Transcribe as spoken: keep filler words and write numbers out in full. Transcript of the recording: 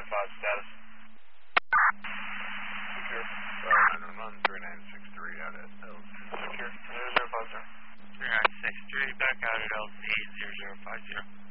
five status. Secure. nine one one, three nine six three out at L Z. Secure. zero zero five zero. three nine six three, back out at L Z zero zero five zero.